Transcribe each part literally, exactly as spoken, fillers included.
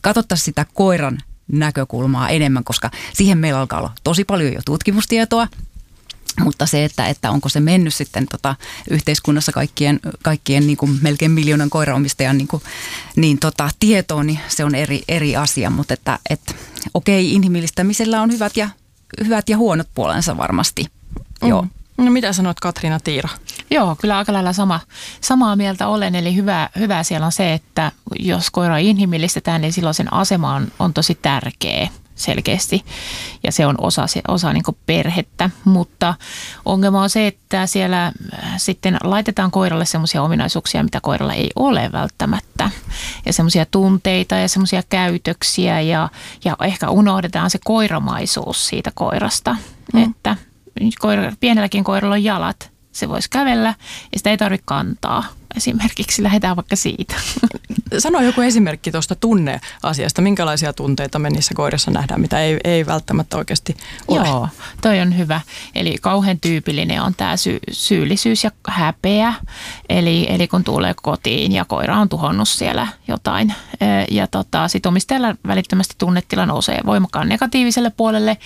katsottaisiin sitä koiran näkökulmaa enemmän, koska siihen meillä alkaa olla tosi paljon jo tutkimustietoa. Mutta se, että, että onko se mennyt sitten tota yhteiskunnassa kaikkien, kaikkien niin kuin melkein miljoonan koiraomistajan niin kuin, niin tota, tietoon, niin se on eri, eri asia. Mutta että, että okei, inhimillistämisellä on hyvät ja, hyvät ja huonot puolensa varmasti. Mm. Joo. No mitä sanot Katriina Tiira? Joo, kyllä aika lailla sama, samaa mieltä olen. Eli hyvä, hyvä siellä on se, että jos koiraa inhimillistetään, niin silloin sen asema on, on tosi tärkeä selkeästi ja se on osa, osa niin kuin perhettä, mutta ongelma on se, että siellä sitten laitetaan koiralle semmoisia ominaisuuksia, mitä koiralla ei ole välttämättä ja semmoisia tunteita ja semmoisia käytöksiä ja, ja ehkä unohdetaan se koiramaisuus siitä koirasta, mm. että koira, pienelläkin koiralla on jalat, se voisi kävellä ja sitä ei tarvitse kantaa. Esimerkiksi lähdetään vaikka siitä. Sano joku esimerkki tuosta tunneasiasta. Minkälaisia tunteita me niissä koirissa nähdään, mitä ei, ei välttämättä oikeasti ole? Joo, toi on hyvä. Eli kauhean tyypillinen on tämä sy- syyllisyys ja häpeä. Eli, eli kun tulee kotiin ja koira on tuhonnut siellä jotain. Ja tota, sit omistajalla välittömästi tunnetila nousee voimakkaan negatiiviselle puolelle.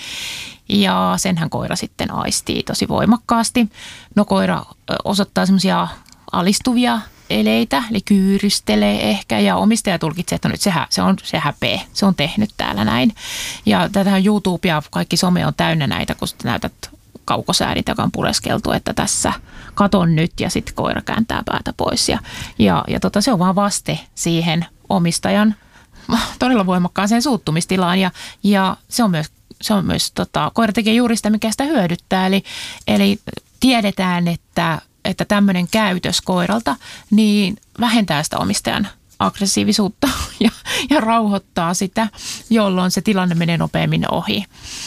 Ja senhän koira sitten aistii tosi voimakkaasti. No koira osoittaa semmoisia alistuvia eleitä, eli kyyrystelee ehkä ja omistaja tulkitsee, että nyt se, se on se häpeä, se on tehnyt täällä näin. Ja tätähän YouTube ja kaikki some on täynnä näitä, kun näytät kaukosäädit, joka on pureskeltu, että tässä katon nyt ja sitten koira kääntää päätä pois. Ja, ja, ja tota, se on vaan vaste siihen omistajan todella voimakkaaseen suuttumistilaan ja, ja se on myös, se on myös tota, koira tekee juuri sitä, mikä sitä hyödyttää. Eli, eli tiedetään, että että tämmöinen käytös koiralta niin vähentää sitä omistajan aggressiivisuutta ja, ja rauhoittaa sitä, jolloin se tilanne menee nopeammin ohi.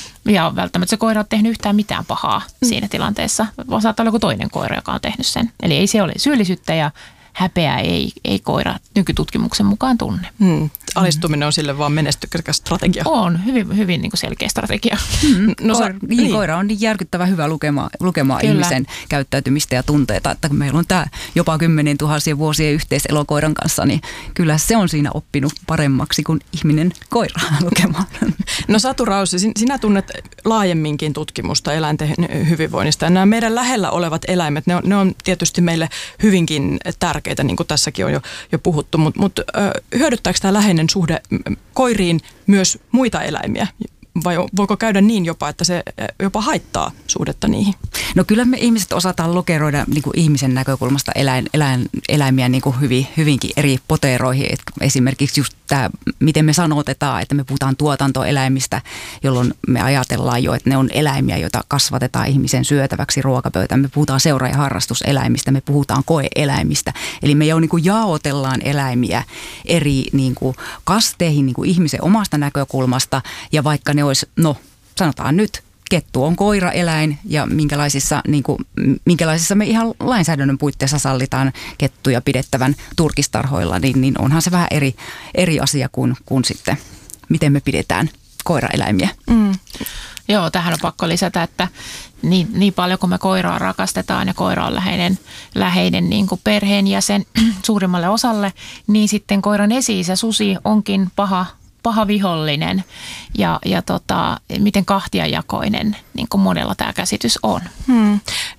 Ja välttämättä se koira on tehnyt yhtään mitään pahaa mm. siinä tilanteessa. Saattaa olla joku toinen koira, joka on tehnyt sen. Eli ei se ole syyllisyyttä ja häpeää ei, ei koira nykytutkimuksen mukaan tunne. Hmm. Alistuminen on sille vaan menestyksekäs strategia. On, hyvin, hyvin niin kuin selkeä strategia. Hmm. No, Koira, niin. Niin, koira on niin järkyttävä hyvä lukemaan, lukemaan ihmisen käyttäytymistä ja tunteita, että kun meillä on tämä jopa kymmenen tuhansien vuosien yhteiselo koiran kanssa, niin kyllä se on siinä oppinut paremmaksi kuin ihminen koira lukemaan. No Satu Rausi, sinä tunnet laajemminkin tutkimusta eläinten hyvinvoinnista. Ja nämä meidän lähellä olevat eläimet, ne on, ne on tietysti meille hyvinkin tärkeitä, niin kuin tässäkin on jo, jo puhuttu, mutta mut, hyödyttääkö tämä läheinen suhde koiriin myös muita eläimiä? Vai voiko käydä niin jopa, että se jopa haittaa suhdetta niihin? No kyllä me ihmiset osataan lokeroida niin kuin ihmisen näkökulmasta eläin, eläin, eläimiä niin kuin hyvin, hyvinkin eri poteroihin. Et esimerkiksi just tämä, miten me sanotetaan, että me puhutaan tuotantoeläimistä, jolloin me ajatellaan jo, että ne on eläimiä, joita kasvatetaan ihmisen syötäväksi ruokapöytään. Me puhutaan seura- ja harrastuseläimistä, me puhutaan koeeläimistä. Eli me jo niin kuin jaotellaan eläimiä eri niin kuin kasteihin niin kuin ihmisen omasta näkökulmasta ja vaikka ne olisi, no sanotaan nyt, kettu on koiraeläin ja minkälaisissa, niin kuin, minkälaisissa me ihan lainsäädännön puitteissa sallitaan kettuja pidettävän turkistarhoilla, niin, niin onhan se vähän eri, eri asia kuin, kuin sitten, miten me pidetään koiraeläimiä. Mm. Joo, tähän on pakko lisätä, että niin, niin paljon kuin me koiraa rakastetaan ja koira on läheinen, läheinen niin kuin perheenjäsen suurimmalle osalle, niin sitten koiran esi-isä Susi onkin paha paha vihollinen ja, ja tota, miten kahtiajakoinen niin kuin monella tämä käsitys on. Hmm.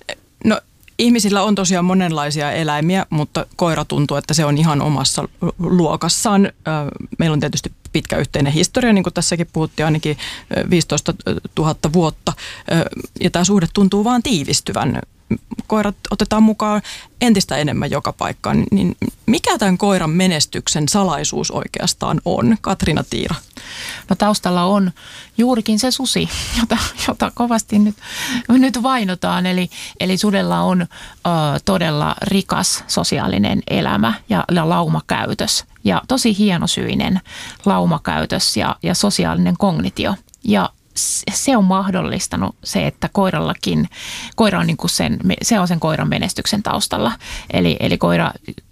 No ihmisillä on tosiaan monenlaisia eläimiä, mutta koira tuntuu, että se on ihan omassa luokassaan. Meillä on tietysti pitkä yhteinen historia, niin kuin tässäkin puhuttiin ainakin viisitoista tuhatta vuotta ja tämä suhde tuntuu vaan tiivistyvän. Koirat otetaan mukaan entistä enemmän joka paikkaan, niin mikä tämän koiran menestyksen salaisuus oikeastaan on? Katriina Tiira. No taustalla on juurikin se susi, jota, jota kovasti nyt, nyt vainotaan. Eli, eli sudella on ö, todella rikas sosiaalinen elämä ja, ja laumakäytös ja tosi hienosyinen laumakäytös ja, ja sosiaalinen kognitio. Ja se on mahdollistanut se, että koirallakin, koira on niin kuin sen, se on sen koiran menestyksen taustalla. Eli, eli koira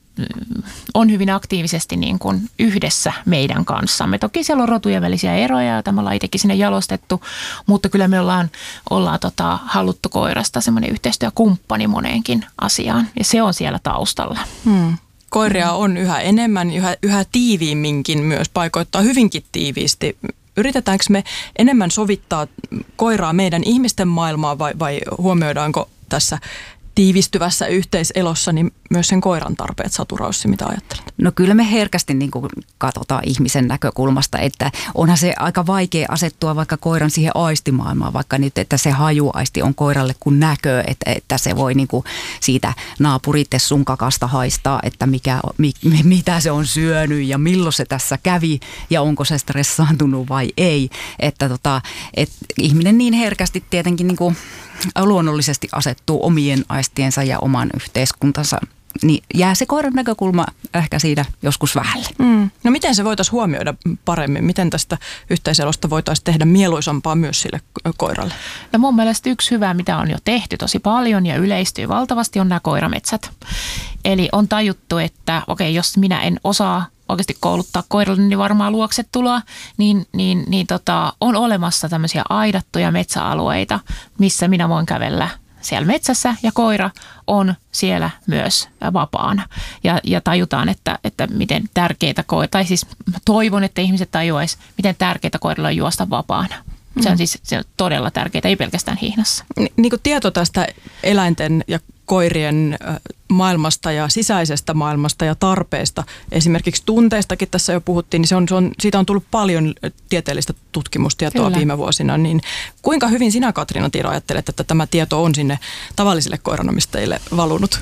on hyvin aktiivisesti niin kuin yhdessä meidän kanssamme. Toki siellä on rotujen välisiä eroja, joita me ollaan itsekin sinne jalostettu, mutta kyllä me ollaan, ollaan tota, haluttu koirasta semmoinen yhteistyökumppani moneenkin asiaan ja se on siellä taustalla. Hmm. Koiria on yhä enemmän, yhä, yhä tiiviimminkin myös, paikoittaa hyvinkin tiiviisti. Yritetäänkö me enemmän sovittaa koiraa meidän ihmisten maailmaan vai, vai huomioidaanko tässä tiivistyvässä yhteiselossa niin myös sen koiran tarpeet? Satu Raussi, mitä ajattelet? No kyllä me herkästi niin kuin katsotaan ihmisen näkökulmasta, että onhan se aika vaikea asettua vaikka koiran siihen aistimaailmaan, vaikka nyt, että se hajuaisti on koiralle kuin näkö, että, että se voi niin kuin siitä naapuritte sun kakasta haistaa, että mikä, mi, mitä se on syönyt ja milloin se tässä kävi ja onko se stressaantunut vai ei. Että tota, et ihminen niin herkästi tietenkin niin kuin luonnollisesti asettuu omien aistiensa ja oman yhteiskuntansa, niin jää se koiran näkökulma ehkä siitä joskus vähälle. Mm. No miten se voitaisiin huomioida paremmin? Miten tästä yhteiselosta voitaisiin tehdä mieluisampaa myös sille koiralle? No mun mielestä yksi hyvä, mitä on jo tehty tosi paljon ja yleistyy valtavasti, on nämä koirametsät. Eli on tajuttu, että okei, jos minä en osaa oikeasti kouluttaa koiralle, niin varmaan luokse tuloa, niin, niin, niin tota, on olemassa tämmöisiä aidattuja metsäalueita, missä minä voin kävellä siellä metsässä ja koira on siellä myös vapaana. Ja, ja tajutaan, että, että miten tärkeitä koira, tai siis toivon, että ihmiset tajuaisi, miten tärkeitä koirilla on juosta vapaana. Se on siis se on todella tärkeää, ei pelkästään hihnassa. Ni, niin kuin tieto tästä eläinten ja koirien maailmasta ja sisäisestä maailmasta ja tarpeista, esimerkiksi tunteistakin tässä jo puhuttiin, niin se on, se on, siitä on tullut paljon tieteellistä tutkimustietoa Kyllä. viime vuosina. Niin kuinka hyvin sinä, Katriina Tiira, ajattelet, että tämä tieto on sinne tavallisille koiranomistajille valunut?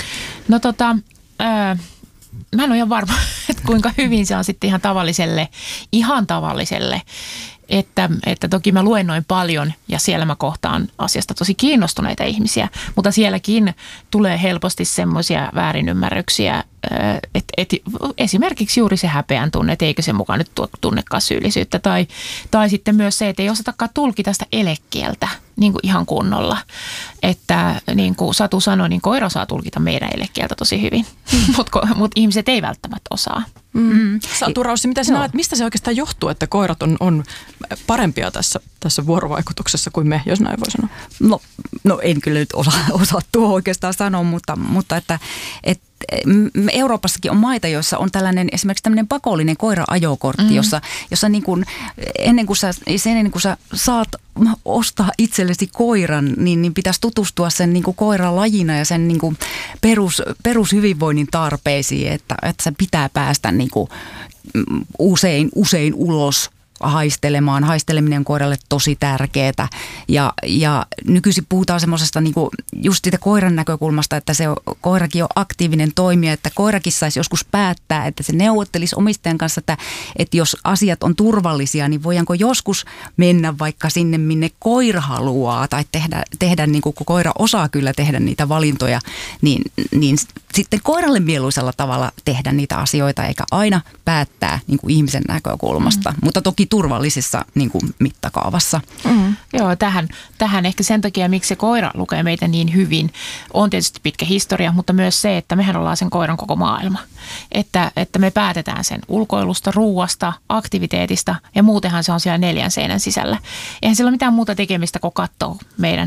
No tota, ää, mä en ole ihan varma, että kuinka hyvin se on sitten ihan tavalliselle, ihan tavalliselle. Että, että toki mä luennoin paljon ja siellä mä kohtaan asiasta tosi kiinnostuneita ihmisiä, mutta sielläkin tulee helposti semmoisia väärinymmärryksiä, että, että esimerkiksi juuri se häpeän tunne, että eikö se mukaan nyt tunnekaan syyllisyyttä tai, tai sitten myös se, että ei osatakaan tulkita sitä elekieltä niin kuin ihan kunnolla. Että niin kuin Satu sanoi, niin koira osaa tulkita meidän elekieltä tosi hyvin, mutta mut ihmiset ei välttämättä osaa. Mm. Satu Raussi, mitä sinä ajat, mistä se oikeastaan johtuu, että koirat on, on parempia tässä, tässä vuorovaikutuksessa kuin me, jos näin voi sanoa? No, no en kyllä nyt osaa, osaa tuo oikeastaan sanoa, mutta, mutta että, että Euroopassakin on maita, joissa on tällainen esimerkiksi tämmöinen pakollinen koira-ajokortti, mm. jossa, jossa niin kuin, ennen, kuin sä, ennen kuin sä saat ostaa itsellesi koiran, niin, niin pitäisi tutustua sen niin kuin koiran lajina ja sen niin kuin perus, perushyvinvoinnin tarpeisiin, että, että se pitää päästä niin kuin usein, usein ulos haistelemaan. Haisteleminen koiralle tosi tärkeää ja, ja nykyisin puhutaan semmoisesta niinku just siitä koiran näkökulmasta, että se koirakin on aktiivinen toimija, että koirakin saisi joskus päättää, että se neuvottelisi omistajan kanssa, että, että jos asiat on turvallisia, niin voidaanko joskus mennä vaikka sinne, minne koira haluaa tai tehdä, tehdä niin kuin koira osaa kyllä tehdä niitä valintoja, niin, niin sitten koiralle mieluisella tavalla tehdä niitä asioita eikä aina päättää niin kuin ihmisen näkökulmasta, mm. mutta toki turvallisessa niin kuin mittakaavassa. Mm. Joo, tähän, tähän ehkä sen takia, miksi se koira lukee meitä niin hyvin, on tietysti pitkä historia, mutta myös se, että mehän ollaan sen koiran koko maailma. Että, että me päätetään sen ulkoilusta, ruuasta, aktiviteetista ja muutenhan se on siellä neljän seinän sisällä. Eihän sillä ole mitään muuta tekemistä kuin katsoa meidän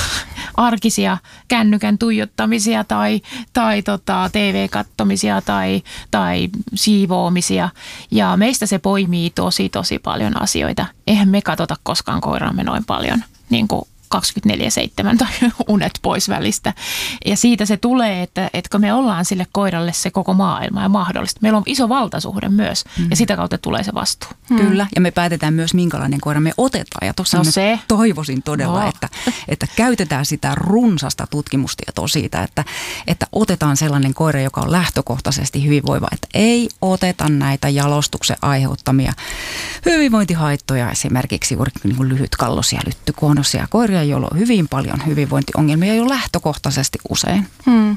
arkisia kännykän tuijottamisia tai, tai tota, T V-kattomisia tai, tai siivoamisia. Ja meistä se poimii tosi, tosi paljon asioita. Eihän me katsota koskaan koiraamme noin paljon, niin kuin kaksikymmentäneljä seitsemän tai unet pois välistä. Ja siitä se tulee, että, että me ollaan sille koiralle se koko maailma ja mahdollista. Meillä on iso valtasuhde myös mm. ja sitä kautta tulee se vastuu. Mm. Kyllä, ja me päätetään myös, minkälainen koira me otetaan. Ja tuossa no se. toivoisin todella, no. että, että käytetään sitä runsasta tutkimustietoa siitä, että, että otetaan sellainen koira, joka on lähtökohtaisesti hyvinvoiva, että ei oteta näitä jalostuksen aiheuttamia hyvinvointihaittoja, esimerkiksi juuri niin kuin lyhytkallosia, lyttykuonosia koiria, joilla on hyvin paljon hyvinvointiongelmia jo lähtökohtaisesti usein. Hmm.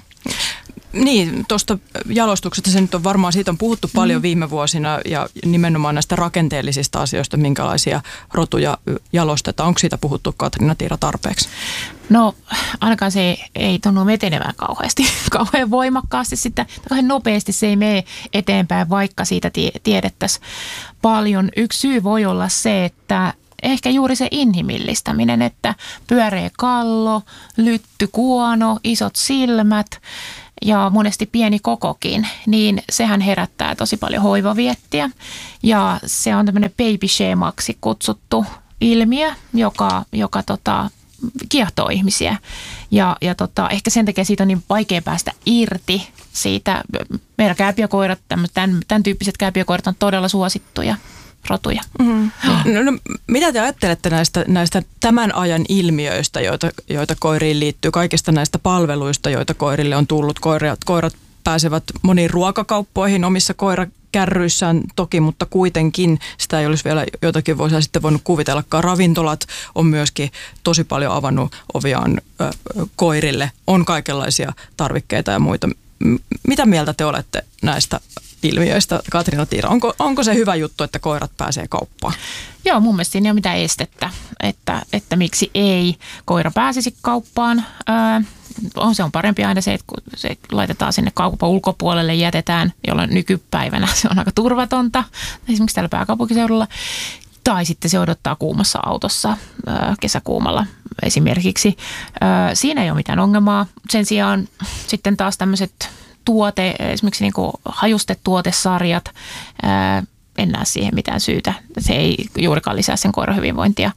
Niin, tuosta jalostuksesta se nyt on varmaan, siitä on puhuttu paljon hmm. viime vuosina ja nimenomaan näistä rakenteellisista asioista, minkälaisia rotuja jalostetaan. Onko siitä puhuttu, Katriina Tiira, tarpeeksi? No ainakaan se ei tunnu etenemään kauheasti, kauhean voimakkaasti sitten, kauhean nopeasti se ei mene eteenpäin, vaikka siitä tiedettäisiin paljon. Yksi syy voi olla se, että ehkä juuri se inhimillistäminen, että pyöreä kallo, lyttykuono, isot silmät, ja monesti pieni kokokin, niin sehän herättää tosi paljon hoivaviettiä. Ja se on tämmöinen baby shamaksi kutsuttu ilmiö, joka, joka tota, kiehtoo ihmisiä. Ja, ja tota, ehkä sen takia siitä on niin vaikea päästä irti siitä. Meidän kääpiökoirat, tämän, tämän tyyppiset kääpiökoirat on todella suosittuja rotuja. Mm-hmm. No, no, mitä te ajattelette näistä, näistä tämän ajan ilmiöistä, joita, joita koiriin liittyy, kaikista näistä palveluista, joita koirille on tullut? Koirat, koirat pääsevät moniin ruokakauppoihin omissa koirakärryissään toki, mutta kuitenkin sitä ei olisi vielä jotakin vuosia sitten voinut kuvitellakaan. Ravintolat on myöskin tosi paljon avannut oviaan ö, koirille. On kaikenlaisia tarvikkeita ja muita. M- mitä mieltä te olette näistä ilmiöistä, Katriina Tiira? Onko, onko se hyvä juttu, että koirat pääsee kauppaan? Joo, mun mielestä siinä ei ole mitään estettä, että, että miksi ei koira pääsisi kauppaan. Öö, on, se on parempi aina se, että kun se laitetaan sinne kaupan ulkopuolelle, jätetään, jolloin nykypäivänä se on aika turvatonta, esimerkiksi täällä pääkaupunkiseudulla. Tai sitten se odottaa kuumassa autossa öö, kesäkuumalla esimerkiksi. Öö, siinä ei ole mitään ongelmaa. Sen sijaan sitten taas tämmöiset tuote, esimerkiksi niin kuin hajustetuotesarjat, ää, en näe siihen mitään syytä. Se ei juurikaan lisää sen koiran hyvinvointia.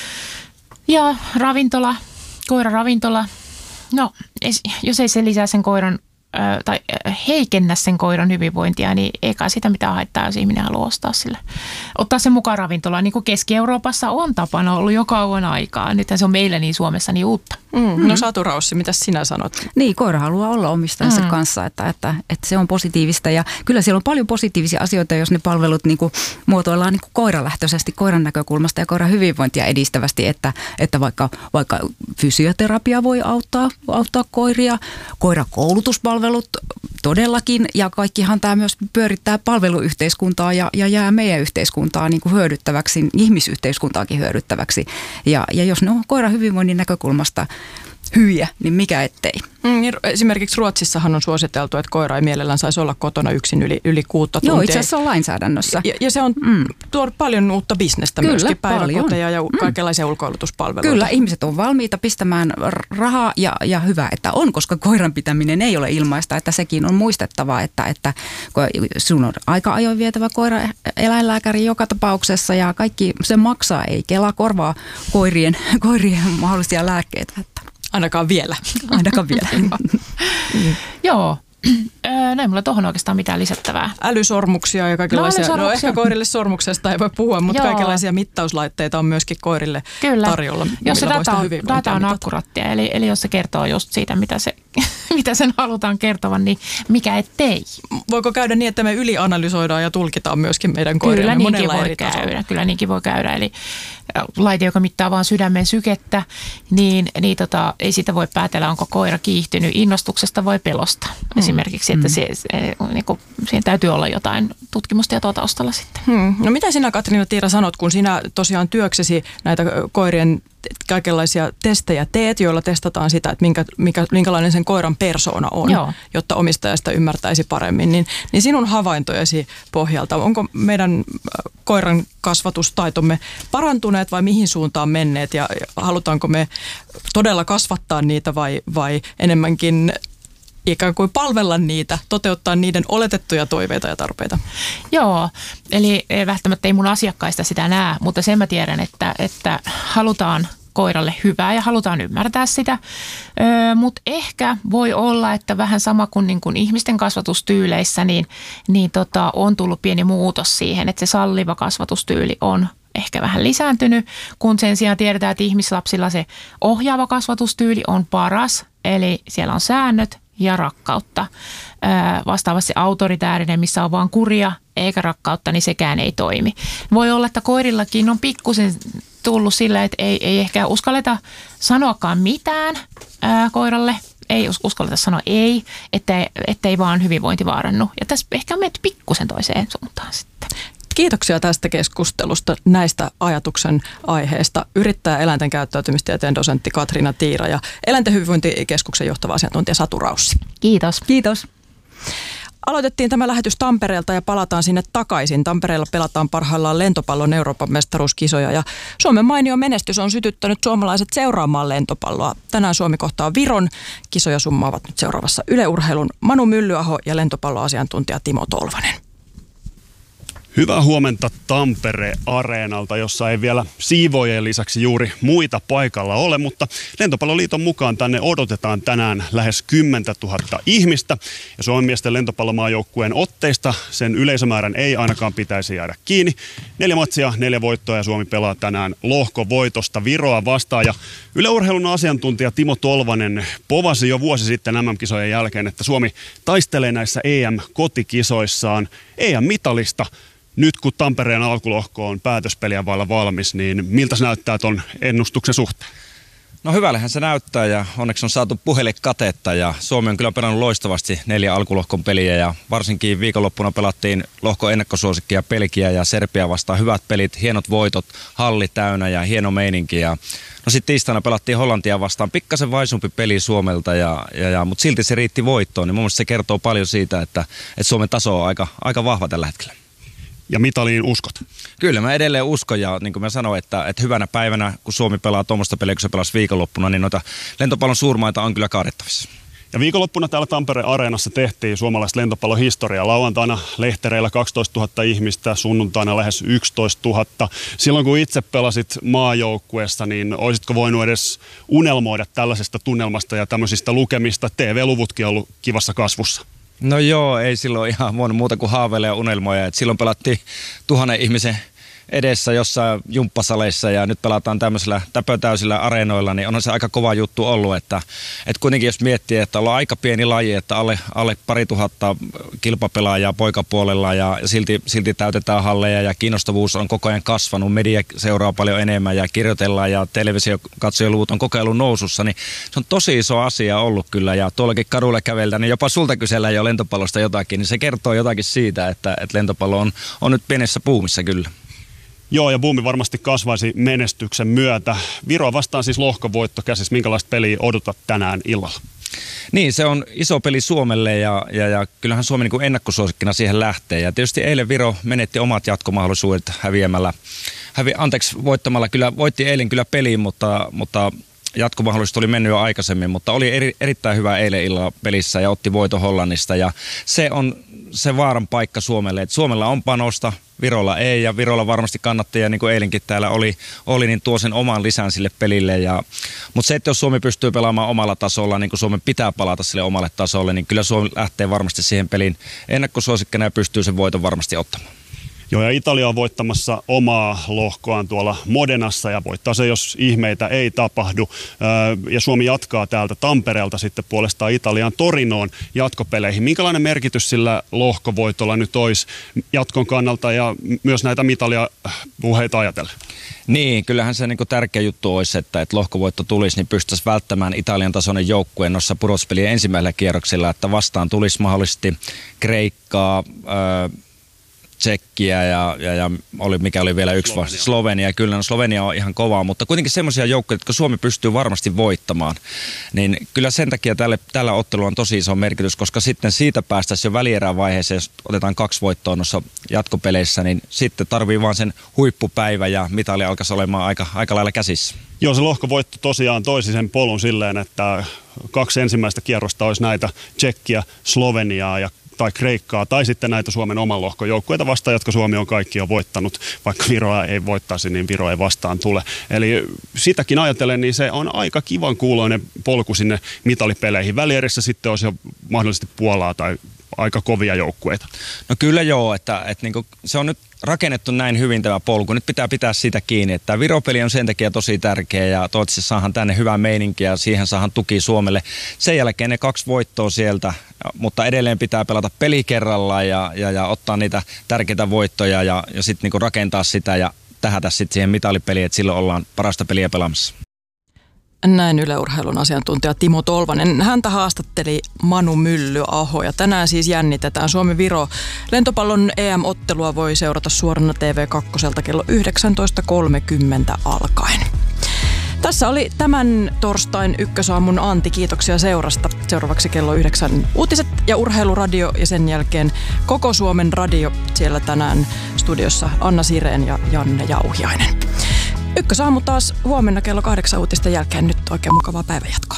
Ja ravintola, koiraravintola, no jos ei se lisää sen koiran ää, tai heikennä sen koiran hyvinvointia, niin eikä sitä mitään haittaa, jos ihminen haluaa ostaa sille. Ottaa sen mukaan ravintolaan, niin kuin Keski-Euroopassa on tapana ollut jo kauan aikaa. Nythän se on meillä niin Suomessa niin uutta. Mm. No Satu Raussi, mitä sinä sanot? Niin, koira haluaa olla omistajansa mm. kanssa, että, että, että se on positiivista ja kyllä siellä on paljon positiivisia asioita, jos ne palvelut niin kuin muotoillaan niin kuin koiralähtöisesti, koiran näkökulmasta ja koiran hyvinvointia edistävästi, että, että vaikka, vaikka fysioterapia voi auttaa, auttaa koiria, koirakoulutuspalvelut todellakin ja kaikkihan tämä myös pyörittää palveluyhteiskuntaa ja, ja jää meidän yhteiskuntaa niin kuin hyödyttäväksi, ihmisyhteiskuntaakin hyödyttäväksi ja, ja jos ne on koiran hyvinvoinnin näkökulmasta hyviä, niin mikä ettei. Mm, esimerkiksi Ruotsissahan on suositeltu, että koira ei mielellään saisi olla kotona yksin yli, yli kuutta tuntia. Joo, itse asiassa on lainsäädännössä. Ja, ja se on mm. tuonut paljon uutta bisnestä Kyllä, myöskin, päiväkoteja paljon. ja Mm. kaikenlaisia ulkoilutuspalveluita. Kyllä, ihmiset on valmiita pistämään rahaa ja, ja hyvä, että on, koska koiran pitäminen ei ole ilmaista, että sekin on muistettava, että, että sun on aika ajoin vietävä koira eläinlääkäri joka tapauksessa ja kaikki se maksaa, ei Kela korvaa koirien, koirien mahdollisia lääkkeitä. Ainakaan vielä. Ainakaan vielä. Joo. Öö, no ei mulla tohon oikeastaan mitään lisättävää. Älysormuksia ja kaikenlaisia. No, no ehkä koirille sormuksesta ei voi puhua, mutta Joo. kaikenlaisia mittauslaitteita on myöskin koirille Kyllä. tarjolla. Jos se data on, data on akkurattia, eli, eli jos se kertoo just siitä, mitä, se, mitä sen halutaan kertovan, niin mikä ettei. Voiko käydä niin, että me ylianalysoidaan ja tulkitaan myöskin meidän koirille monella eri käydä. tasolla? Kyllä niinkin voi käydä. Eli laite, joka mittaa vaan sydämen sykettä, niin, niin tota, ei sitä voi päätellä, onko koira kiihtynyt innostuksesta vai pelosta. Hmm. Esimerkiksi, että hmm. se, se, niin kuin, siihen täytyy olla jotain tutkimustietoa taustalla sitten. Hmm. No mitä sinä, Katriina Tiira, sanot, kun sinä tosiaan työksesi näitä koirien kaikenlaisia testejä teet, joilla testataan sitä, että minkä, mikä, minkälainen sen koiran persoona on, Joo. jotta omistajasta ymmärtäisi paremmin, niin, niin sinun havaintojesi pohjalta, onko meidän koiran kasvatustaitomme parantuneet vai mihin suuntaan menneet ja halutaanko me todella kasvattaa niitä vai, vai enemmänkin ikään kuin palvella niitä, toteuttaa niiden oletettuja toiveita ja tarpeita? Joo, eli välttämättä ei mun asiakkaista sitä näe, mutta sen mä tiedän, että, että halutaan koiralle hyvää ja halutaan ymmärtää sitä, öö, mutta ehkä voi olla, että vähän sama kuin, niin kuin ihmisten kasvatustyyleissä, niin, niin tota, on tullut pieni muutos siihen, että se salliva kasvatustyyli on ehkä vähän lisääntynyt, kun sen sijaan tiedetään, että ihmislapsilla se ohjaava kasvatustyyli on paras, eli siellä on säännöt ja rakkautta. Vastaavasti autoritäärinen, missä on vaan kuria eikä rakkautta, niin sekään ei toimi. Voi olla, että koirillakin on pikkusen tullut sillä, että ei, ei ehkä uskalleta sanoakaan mitään ää, koiralle. Ei uskalleta sanoa ei, ettei, ettei vaan hyvinvointi vaarannut. Ja tässä ehkä on mennyt pikkusen toiseen suuntaan sitten. Kiitoksia tästä keskustelusta, näistä ajatuksen aiheesta. Yrittäjä eläinten käyttäytymistieteen dosentti Katriina Tiira ja Eläinten hyvinvointikeskuksen johtava asiantuntija Satu Raussi. Kiitos. Kiitos. Aloitettiin tämä lähetys Tampereelta ja palataan sinne takaisin. Tampereella pelataan parhaillaan lentopallon Euroopan mestaruuskisoja ja Suomen mainio menestys on sytyttänyt suomalaiset seuraamaan lentopalloa. Tänään Suomi kohtaa Viron. Kisoja summaavat nyt seuraavassa Yle Urheilun Manu Myllyaho ja lentopalloasiantuntija Timo Tolvanen. Hyvää huomenta Tampere-areenalta, jossa ei vielä siivoojien lisäksi juuri muita paikalla ole, mutta Lentopalloliiton mukaan tänne odotetaan tänään lähes kymmentätuhatta ihmistä. Ja Suomen miesten lentopallomaajoukkueen otteista sen yleisömäärän ei ainakaan pitäisi jäädä kiinni. Neljä matsia, neljä voittoa ja Suomi pelaa tänään lohkovoitosta Viroa vastaan. Ja Yle Urheilun asiantuntija Timo Tolvanen povasi jo vuosi sitten M M-kisojen jälkeen, että Suomi taistelee näissä E M-kotikisoissaan E M-mitalista. Nyt kun Tampereen alkulohko on päätöspeliä vailla valmis, niin miltä se näyttää tuon ennustuksen suhteen? No hyvällehän se näyttää ja onneksi on saatu puhelle katetta ja Suomi on kyllä pelannut loistavasti neljä alkulohkon peliä ja varsinkin viikonloppuna pelattiin lohkon ennakkosuosikkia Belgia ja Serbia vastaan hyvät pelit, hienot voitot, halli täynnä ja hieno meininki ja no sitten tiistaina pelattiin Hollantia vastaan, pikkasen vaisumpi peli Suomelta, ja, ja, ja, mutta silti se riitti voittoon, niin mun mielestä se kertoo paljon siitä, että, että Suomen taso on aika, aika vahva tällä hetkellä. Ja mitaliin uskot? Kyllä mä edelleen uskon ja niin kuin mä sanoin, että, että hyvänä päivänä kun Suomi pelaa tuommoista peliä, kun se pelasi viikonloppuna, niin noita lentopallon suurmaita on kyllä kaadettavissa. Ja viikonloppuna täällä Tampereen areenassa tehtiin suomalaista lentopallohistoriaa. Lauantaina lehtereillä kaksitoistatuhatta ihmistä, sunnuntaina lähes yksitoistatuhatta. Silloin kun itse pelasit maajoukkueessa, niin olisitko voinut edes unelmoida tällaisesta tunnelmasta ja tämmöisistä lukemista? T V-luvutkin on ollut kivassa kasvussa. No joo, ei silloin ihan voinut muuta kuin haaveilla ja unelmoja. Et silloin pelattiin tuhannen ihmisen edessä jossain jumppasaleissa ja nyt pelataan tämmöisillä täpötäysillä areenoilla, niin onhan se aika kova juttu ollut, että, että kuitenkin jos miettii, että ollaan aika pieni laji, että alle, alle pari tuhatta kilpapelaajaa poikapuolella ja, ja silti, silti täytetään halleja ja kiinnostavuus on koko ajan kasvanut, media seuraa paljon enemmän ja kirjoitellaan ja televisiokatsojiluvut on koko ajan nousussa, niin se on tosi iso asia ollut kyllä ja tuollakin kadulla käveltä, niin jopa sulta kysellään jo lentopallosta jotakin, niin se kertoo jotakin siitä, että, että lentopallo on, on nyt pienessä buumissa kyllä. Joo, ja buumi varmasti kasvaisi menestyksen myötä. Viro vastaan siis lohkovoitto käsissä. Minkälaista peliä odotat tänään illalla? Niin, se on iso peli Suomelle ja, ja, ja kyllähän Suomi niin kuin ennakkosuosikkina siihen lähtee. Ja tietysti eilen Viro menetti omat jatkomahdollisuudet häviämällä, hävi, anteeksi, voittamalla. Kyllä, voitti eilen kyllä peliin, mutta, mutta jatkomahdollisuus oli mennyt jo aikaisemmin, mutta oli eri, erittäin hyvä eilen illalla pelissä ja otti voiton Hollannista. Ja se on se vaaran paikka Suomelle, että Suomella on panosta, Virolla ei, ja Virolla varmasti kannattajia, niin kuin eilenkin täällä oli, oli niin tuo sen oman lisän sille pelille. Ja, mutta se, että jos Suomi pystyy pelaamaan omalla tasolla, niin kuin Suomen pitää palata sille omalle tasolle, niin kyllä Suomi lähtee varmasti siihen pelin ennakkosuosikkina ja pystyy sen voiton varmasti ottamaan. Joo, ja Italia on voittamassa omaa lohkoaan tuolla Modenassa ja voittaa se, jos ihmeitä ei tapahdu. Ja Suomi jatkaa täältä Tampereelta sitten puolestaan Italian Torinoon jatkopeleihin. Minkälainen merkitys sillä lohkovoitolla nyt olisi jatkon kannalta ja myös näitä mitalia-puheita ajatellen? Niin, kyllähän se niin kuin tärkeä juttu olisi, että, että lohkovoitto tulisi, niin pystyisi välttämään Italian tasoinen joukkue noissa pudotuspelien ensimmäisellä kierroksilla, että vastaan tulisi mahdollisesti Kreikkaa, öö, Tsekkiä ja, ja, ja oli, mikä oli vielä yksi vasta, Slovenia. Kyllä, no Slovenia on ihan kovaa, mutta kuitenkin semmoisia joukkoja, jotka Suomi pystyy varmasti voittamaan. Niin kyllä sen takia tälle, tällä ottelulla on tosi iso merkitys, koska sitten siitä päästäisiin jo välierään vaiheeseen, jos otetaan kaksi voittoa noissa jatkopeleissä, niin sitten tarvii vaan sen huippupäivä ja mitali alkaisi olemaan aika, aika lailla käsissä. Joo, se lohkovoitto tosiaan toisi sen polun silleen, että kaksi ensimmäistä kierrosta olisi näitä Tsekkiä, Sloveniaa ja tai Kreikkaa, tai sitten näitä Suomen oman lohkon joukkueita vastaan, jotka Suomi on kaikki jo voittanut. Vaikka Viroa ei voittaisi, niin Viro ei vastaan tule. Eli sitäkin ajatellen, niin se on aika kivan kuuloinen polku sinne mitalipeleihin. Välierissä sitten olisi jo mahdollisesti Puolaa tai aika kovia joukkueita. No kyllä joo, että, että niin kuin se on nyt rakennettu näin hyvin tämä polku. Nyt pitää pitää siitä kiinni, että Viro-peli on sen takia tosi tärkeä ja toivottavasti saadaan tänne hyvää meininkiä ja siihen saadaan tuki Suomelle. Sen jälkeen ne kaksi voittoa sieltä, mutta edelleen pitää pelata peli kerrallaan ja, ja, ja ottaa niitä tärkeitä voittoja ja, ja sitten niin rakentaa sitä ja tähätä sitten siihen mitalipeliin, että silloin ollaan parasta peliä pelaamassa. Näin Yle Urheilun asiantuntija Timo Tolvanen. Häntä haastatteli Manu Myllyaho ja tänään siis jännitetään Suomi-Viro. Lentopallon E M-ottelua voi seurata suorana T V kaksi kello yhdeksäntoista kolmekymmentä alkaen. Tässä oli tämän torstain Ykkösaamun Antti. Kiitoksia seurasta. Seuraavaksi kello yhdeksän uutiset ja urheiluradio ja sen jälkeen koko Suomen radio. Siellä tänään studiossa Anna Sireen ja Janne Jauhiainen. Ykkösaamu taas huomenna kello kahdeksan uutisten jälkeen. Nyt oikein mukavaa päivänjatkoa.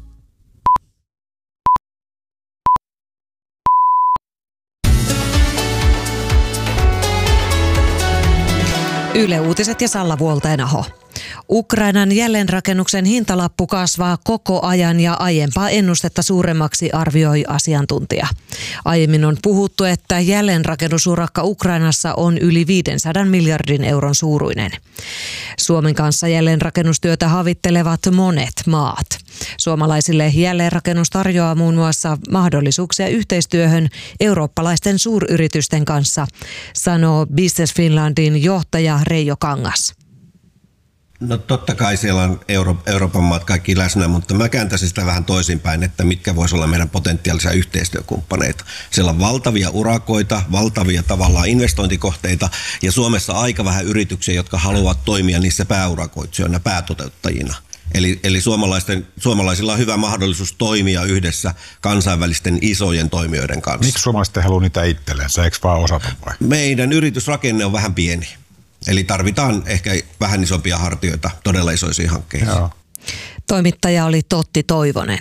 Yle Uutiset ja Salla Vuolteen-Aho. Ukrainan jälleenrakennuksen hintalappu kasvaa koko ajan ja aiempaa ennustetta suuremmaksi, arvioi asiantuntija. Aiemmin on puhuttu, että jälleenrakennusurakka Ukrainassa on yli viisisataa miljardin euron suuruinen. Suomen kanssa jälleenrakennustyötä havittelevat monet maat. Suomalaisille jälleenrakennus tarjoaa muun muassa mahdollisuuksia yhteistyöhön eurooppalaisten suuryritysten kanssa, sanoo Business Finlandin johtaja Reijo Kangas. No totta kai siellä on Euro- Euroopan maat kaikki läsnä, mutta mä kääntäisin sitä vähän toisinpäin, että mitkä voisi olla meidän potentiaalisia yhteistyökumppaneita. Siellä on valtavia urakoita, valtavia tavallaan investointikohteita ja Suomessa aika vähän yrityksiä, jotka haluavat toimia niissä pääurakoitsijoina, päätoteuttajina. Eli, eli suomalaisten, suomalaisilla on hyvä mahdollisuus toimia yhdessä kansainvälisten isojen toimijoiden kanssa. Miksi suomalaiset ei halua niitä itsellensä, eikö vaan osata vai? Meidän yritysrakenne on vähän pieni. Eli tarvitaan ehkä vähän isompia hartioita todella isoisiin hankkeisiin. Joo. Toimittaja oli Totti Toivonen.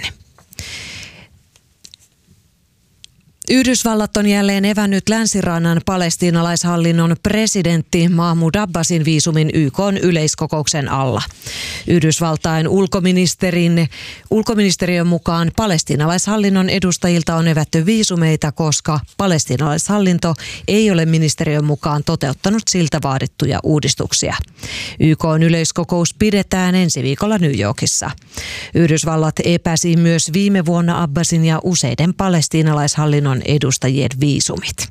Yhdysvallat on jälleen evännyt Länsirannan palestiinalaishallinnon presidentti Mahmoud Abbasin viisumin Y K:n yleiskokouksen alla. Yhdysvaltain ulkoministerin, ulkoministeriön mukaan palestiinalaishallinnon edustajilta on evätty viisumeita, koska palestiinalaishallinto ei ole ministeriön mukaan toteuttanut siltä vaadittuja uudistuksia. Y K:n yleiskokous pidetään ensi viikolla New Yorkissa. Yhdysvallat epäsi myös viime vuonna Abbasin ja useiden palestiinalaishallinnon edustajien viisumit.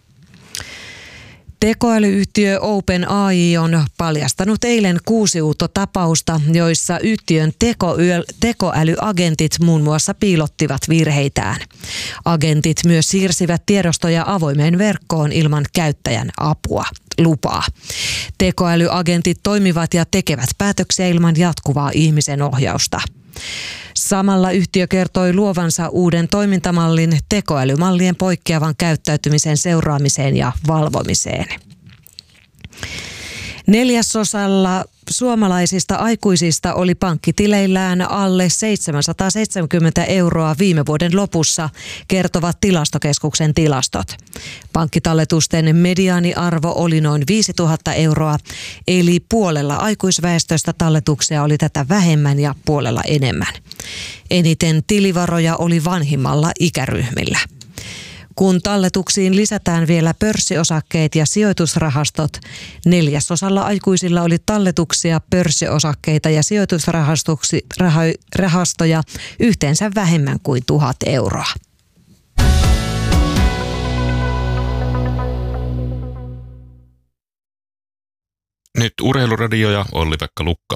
Tekoälyyhtiö OpenAI on paljastanut eilen kuusi uutta tapausta, joissa yhtiön tekoyö, tekoälyagentit muun muassa piilottivat virheitään. Agentit myös siirsivät tiedostoja avoimeen verkkoon ilman käyttäjän apua, lupaa. Tekoälyagentit toimivat ja tekevät päätöksiä ilman jatkuvaa ihmisen ohjausta. Samalla yhtiö kertoi luovansa uuden toimintamallin tekoälymallien poikkeavan käyttäytymisen seuraamiseen ja valvomiseen. Neljäsosalla suomalaisista aikuisista oli pankkitileillään alle seitsemänsataaseitsemänkymmentä euroa viime vuoden lopussa, kertovat Tilastokeskuksen tilastot. Pankkitalletusten mediaaniarvo oli noin viisituhatta euroa, eli puolella aikuisväestöstä talletuksia oli tätä vähemmän ja puolella enemmän. Eniten tilivaroja oli vanhimmalla ikäryhmillä. Kun talletuksiin lisätään vielä pörssiosakkeet ja sijoitusrahastot, neljäsosalla aikuisilla oli talletuksia, pörssiosakkeita ja sijoitusrahastoja yhteensä vähemmän kuin tuhat euroa. Nyt Urheiluradio ja Olli-Pekka Lukka.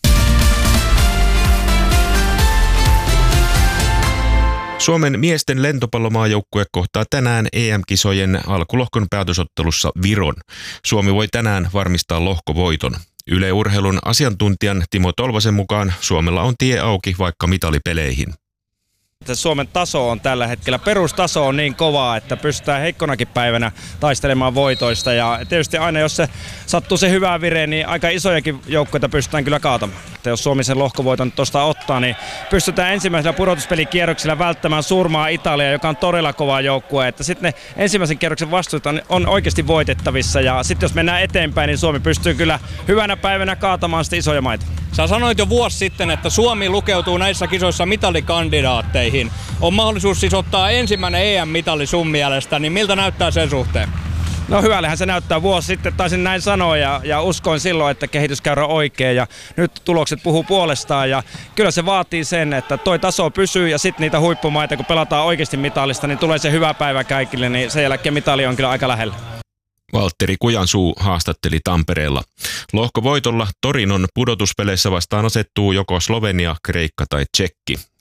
Suomen miesten lentopallomaajoukkue kohtaa tänään E M-kisojen alkulohkon päätösottelussa Viron. Suomi voi tänään varmistaa lohkovoiton. Yle Urheilun asiantuntijan Timo Tolvasen mukaan Suomella on tie auki vaikka mitalipeleihin. Suomen taso on tällä hetkellä, perustaso on niin kovaa, että pystytään heikkonakin päivänä taistelemaan voitoista. Ja tietysti aina jos se sattuu se hyvä vire, niin aika isojakin joukkoita pystytään kyllä kaatamaan. Että jos Suomi sen lohkovoiton tuosta ottaa, niin pystytään ensimmäisellä pudotuspelikierroksella välttämään Surmaa Italia, joka on todella kova joukkue. Että sitten ne ensimmäisen kierroksen vastuut on, on oikeasti voitettavissa. Ja sitten jos mennään eteenpäin, niin Suomi pystyy kyllä hyvänä päivänä kaatamaan sitten isoja maita. Sä sanoit jo vuosi sitten, että Suomi lukeutuu näissä kisoissa mitalikandidaatteihin. On mahdollisuus siis ottaa ensimmäinen E M-mitali sun mielestä, niin miltä näyttää sen suhteen? No hyvällehän se näyttää. Vuosi sitten taisin näin sanoa ja, ja uskoin silloin, että kehityskäyrä on oikein ja nyt tulokset puhuu puolestaan ja kyllä se vaatii sen, että toi taso pysyy ja sitten niitä huippumaita, kun pelataan oikeasti mitalista, niin tulee se hyvä päivä kaikille, niin sen jälkeen mitali on kyllä aika lähellä. Valtteri Kujansuu haastatteli Tampereella. Lohkovoitolla Torinon pudotuspeleissä vastaan asettuu joko Slovenia, Kreikka tai Tšekki.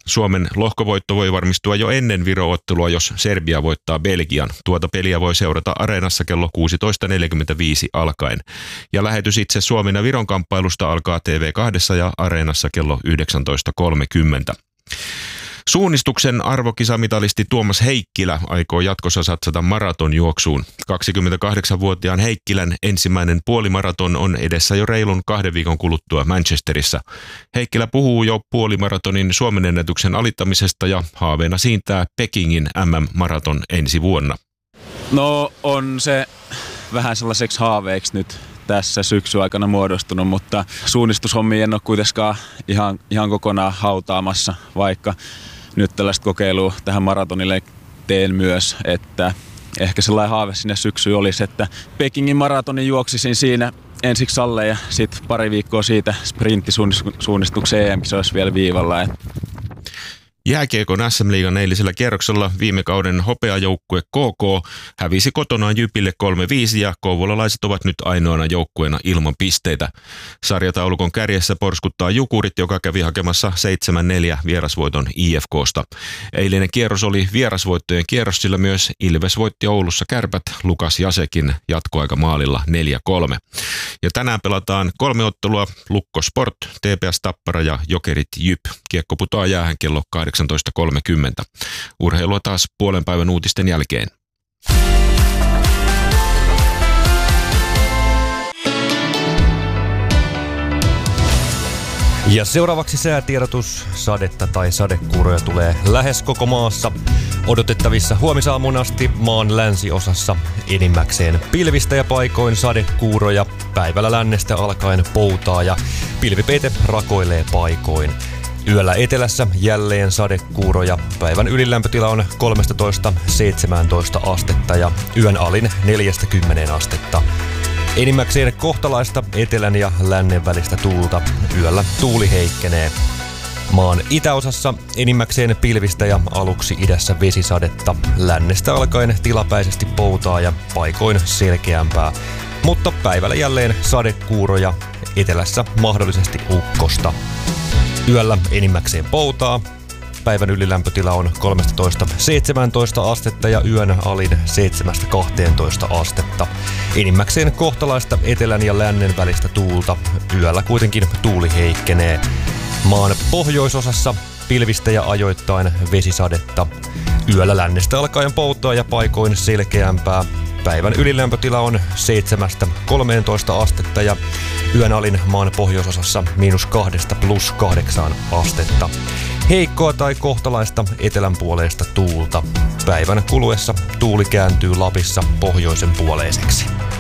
Suomen lohkovoitto voi varmistua jo ennen Viro-ottelua, jos Serbia voittaa Belgian. Tuota peliä voi seurata Areenassa kello kuusitoista neljäkymmentäviisi alkaen. Ja lähetys itse Suomen ja Viron kamppailusta alkaa T V kaksi ja Areenassa kello yhdeksäntoista kolmekymmentä. Suunnistuksen arvokisamitalisti Tuomas Heikkilä aikoo jatkossa satsata maratonjuoksuun. kaksikymmentäkahdeksanvuotiaan Heikkilän ensimmäinen puolimaraton on edessä jo reilun kahden viikon kuluttua Manchesterissa. Heikkilä puhuu jo puolimaratonin Suomen ennätyksen alittamisesta ja haaveena siintää Pekingin M M-maraton ensi vuonna. No on se vähän sellaiseksi haaveeksi nyt tässä syksyn aikana muodostunut, mutta suunnistushommia en ole kuitenkaan ihan, ihan kokonaan hautaamassa, vaikka nyt tällaista kokeilua tähän maratonille teen myös, että ehkä sellainen haave sinne syksyyn olisi, että Pekingin maratonin juoksisin siinä ensiksi alle ja sitten pari viikkoa siitä sprinttisuunnistuksen E M-kisoissa vielä viivalla. Jääkiekon S M-liigan eilisellä kierroksella viime kauden hopeajoukkue K K hävisi kotonaan Jypille kolme viisi ja kouvolalaiset ovat nyt ainoana joukkueena ilman pisteitä. Sarjataulukon kärjessä porskuttaa Jukurit, joka kävi hakemassa seitsemän neljä vierasvoiton I F K:sta. Eilinen kierros oli vierasvoittojen kierros, sillä myös Ilves voitti Oulussa Kärpät Lukas Jasekin jatkoaikamaalilla neljä kolme. Ja tänään pelataan kolme ottelua: Lukko Sport, T P S Tappara ja Jokerit Jyp. Kiekko putoaa jäähän kello kahdeksantoista kolmekymmentä. Urheilua taas puolen päivän uutisten jälkeen. Ja seuraavaksi säätiedotus. Sadetta tai sadekuuroja tulee lähes koko maassa. Odotettavissa huomisaamuun asti maan länsiosassa enimmäkseen pilvistä ja paikoin sadekuuroja. Päivällä lännestä alkaen poutaa ja pilvipeite rakoilee paikoin. Yöllä etelässä jälleen sadekuuroja. Päivän ylilämpötila on kolmetoista seitsemäntoista astetta ja yön alin neljäkymmentä astetta. Enimmäkseen kohtalaista etelän ja lännen välistä tuulta. Yöllä tuuli heikkenee. Maan itäosassa enimmäkseen pilvistä ja aluksi idässä vesisadetta. Lännestä alkaen tilapäisesti poutaa ja paikoin selkeämpää. Mutta päivällä jälleen sadekuuroja. Etelässä mahdollisesti ukkosta. Yöllä enimmäkseen poutaa. Päivän ylilämpötila on kolmetoista seitsemäntoista astetta ja yön alin seitsemästä kahteentoista astetta. Enimmäkseen kohtalaista etelän ja lännen välistä tuulta. Yöllä kuitenkin tuuli heikkenee. Maan pohjoisosassa pilvistä ja ajoittain vesisadetta. Yöllä lännestä alkaen poutaa ja paikoin selkeämpää. Päivän ylilämpötila on seitsemästä kolmeentoista astetta ja yön alin maan pohjoisosassa miinus kahdesta plus kahdeksaan astetta. Heikkoa tai kohtalaista etelänpuoleista tuulta. Päivän kuluessa tuuli kääntyy Lapissa pohjoisen puoleiseksi.